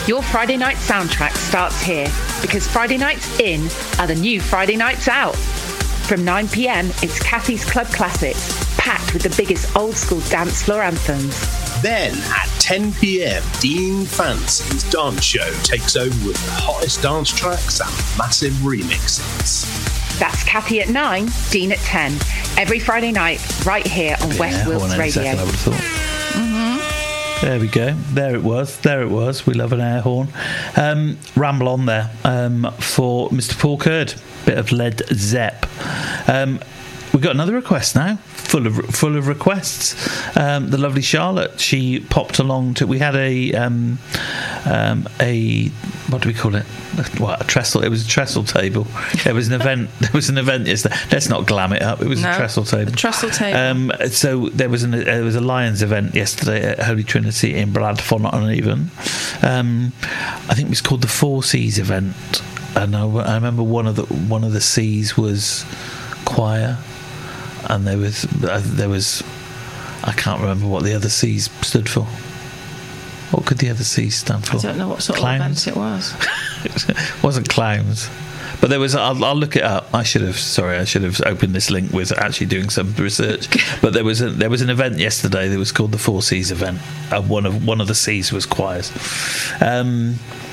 Your Friday night soundtrack starts here because Friday nights in are the new Friday nights out. From 9 p.m, it's Kathy's Club Classics, packed with the biggest old school dance floor anthems. Then at 10 p.m, Dean Fancy's dance show takes over with the hottest dance tracks and massive remixes. That's Kathy at 9, Dean at 10. Every Friday night, right here on West Wilts Radio. Second, I would have thought. There we go. There it was. We love an air horn. Ramble on there for Mr. Paul Kurd. Bit of Led Zepp. We've got another request now. Full of requests. The lovely Charlotte. She popped along to. We had a what do we call it? What, a trestle? It was a trestle table. There was an event. There was an event yesterday. Let's not glam it up. It was a trestle table. A trestle table. So there was a Lions event yesterday at Holy Trinity in Bradford-on-Avon. I think it was called the Four Seas event, and I remember one of the C's was choir, and there was I can't remember what the other C's stood for. What could the other C's stand for? I don't know what sort Clowns? of event it was. It wasn't clowns, but there was. I'll look it up. I should have opened this link with actually doing some research. But there was an event yesterday that was called the Four Seas event. One of the C's was choirs, and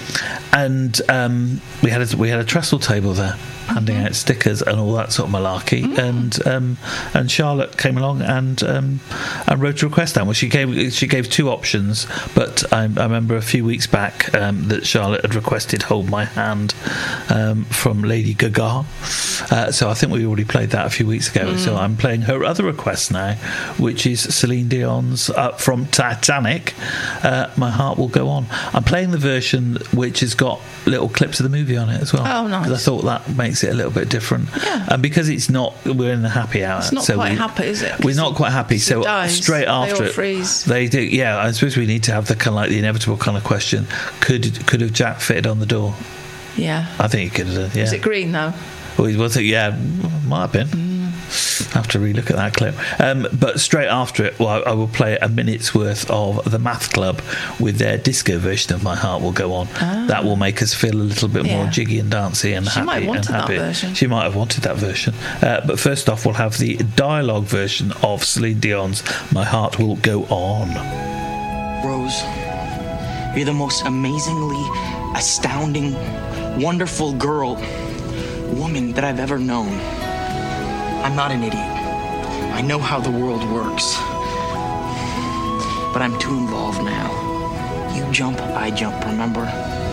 we had a trestle table there, handing out stickers and all that sort of malarkey. And Charlotte came along and wrote a request down. Well, she gave two options, but I remember a few weeks back that Charlotte had requested "Hold My Hand" from Lady Gaga. So I think we already played that a few weeks ago. So I'm playing her other request now, which is Celine Dion's from Titanic, "My Heart Will Go On." I'm playing the version which has got little clips of the movie on it as well. Oh, nice. 'Cause I thought that makes it a little bit different. Yeah. And because we're in the happy hour. It's not quite happy, is it? We're not quite happy. So straight after they all freeze. they do. Yeah, I suppose we need to have the kind of like the inevitable kind of question: Could have Jack fitted on the door? Yeah. I think he could have. Yeah. Is it green though? Well, yeah, might have been. Have to relook at that clip. But straight after it, I will play a minute's worth of the Math Club with their disco version of "My Heart Will Go On." That will make us feel a little bit more jiggy and dancey and She happy. might have wanted and happy. that version. She might have wanted that version. But first off, we'll have the dialogue version of Celine Dion's "My Heart Will Go On." Rose, you're the most amazingly astounding, wonderful woman that I've ever known. I'm not an idiot. I know how the world works. But I'm too involved now. You jump, I jump, remember?